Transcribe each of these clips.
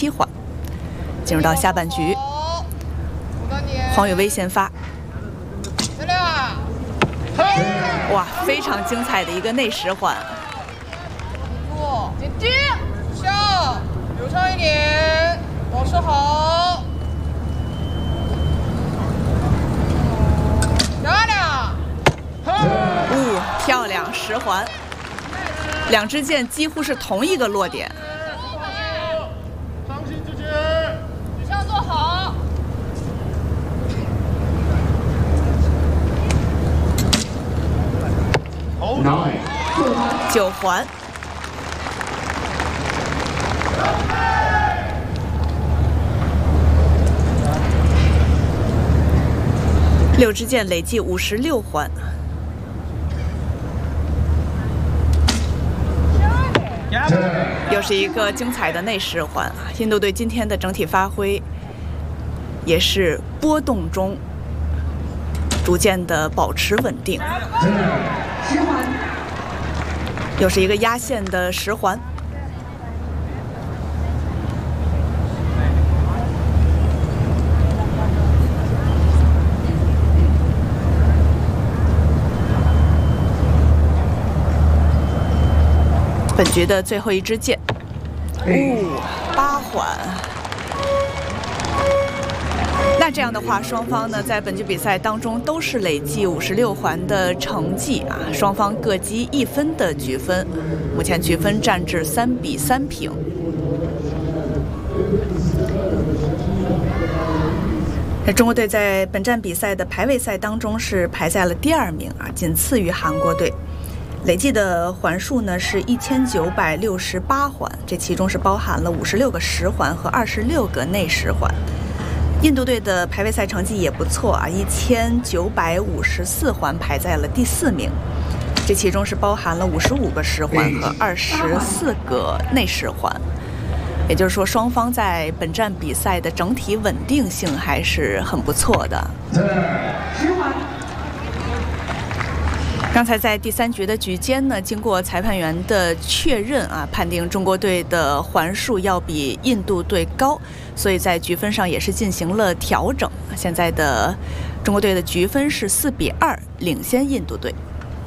7环。进入到下半局，黄雨薇先发。哇，非常精彩的一个内10环。 紧盯，笑，流畅一点，保持好。漂亮。 漂亮10环。两支箭几乎是同一个落点。 伤心之间，举项做好。 9环。6支箭累计56环。又是一个精彩的内10环。印度队今天的整体发挥也是波动中逐渐的保持稳定。又是一个压线的10环。本局的最后一支箭，8环。那这样的话，双方呢在本局比赛当中都是累计56环的成绩啊，双方各积1分的局分，目前局分战至3比3平。中国队在本站比赛的排位赛当中是排在了第2名啊，仅次于韩国队。累计的环数呢是1968环，这其中是包含了56个10环和26个内10环。印度队的排位赛成绩也不错啊，1954环排在了第4名，这其中是包含了55个10环和24个内10环。也就是说，双方在本站比赛的整体稳定性还是很不错的。10环。刚才在第3局的局间呢，经过裁判员的确认啊，判定中国队的环数要比印度队高，所以在局分上也是进行了调整。现在的中国队的局分是4比2，领先印度队。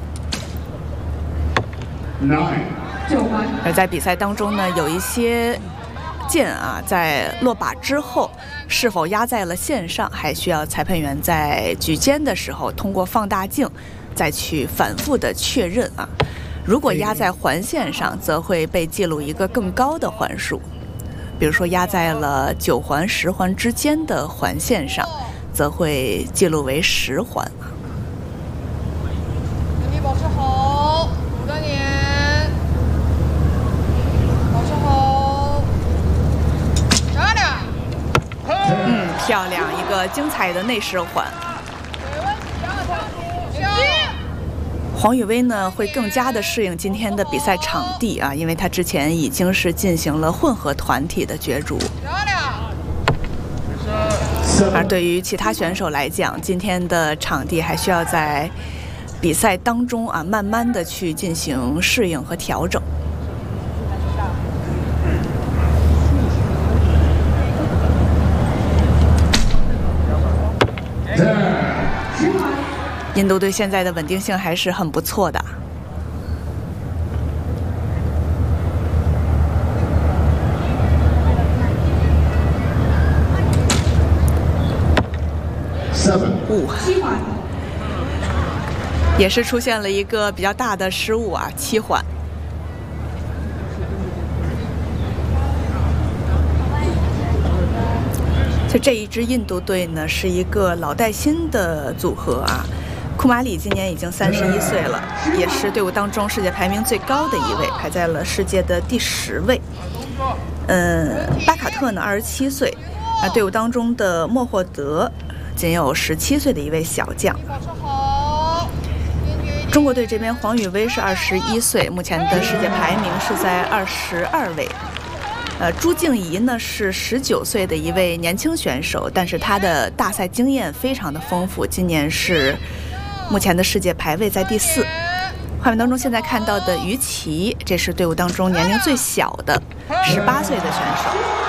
而在比赛当中呢，有一些箭啊，在落靶之后是否压在了线上，还需要裁判员在局间的时候通过放大镜再去反复的确认啊。如果压在环线上，则会被记录一个更高的环数，比如说压在了9环、10环之间的环线上，则会记录为10环。 身体保持好，鼓着点，保持好，漂亮。 漂亮，一个精彩的内10环。黄雨薇呢会更加的适应今天的比赛场地啊，因为她之前已经是进行了混合团体的角逐。而对于其他选手来讲，今天的场地还需要在比赛当中啊慢慢的去进行适应和调整。印度队现在的稳定性还是很不错的。7环，也是出现了一个比较大的失误啊，7环。就这一支印度队呢，是一个老带新的组合啊。库马里今年已经31岁了，也是队伍当中世界排名最高的一位，排在了世界的第10位。巴卡特呢27岁，队伍当中的莫霍德仅有17岁的一位小将。中国队这边黄雨薇是21岁，目前的世界排名是在22位。朱静怡呢是19岁的一位年轻选手，但是她的大赛经验非常的丰富，今年是目前的世界排位在第4。画面当中现在看到的于琦，这是队伍当中年龄最小的18岁的选手。